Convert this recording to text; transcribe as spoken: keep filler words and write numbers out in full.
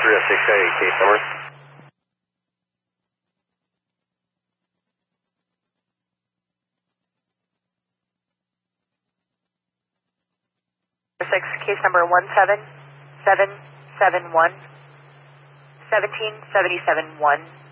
three oh six A, case number. six, case number one seven seven seven one, one seven seven seven one.